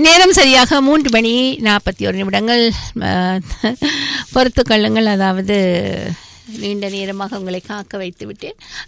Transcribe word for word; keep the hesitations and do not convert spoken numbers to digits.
நேரம் சரியாக மூன்று மணி நாற்பத்தி ஒரு நிமிடங்கள். பொறுத்து கொள்ளுங்கள், அதாவது நீண்ட நேரமாக உங்களை காக்க வைத்து விட்டேன்.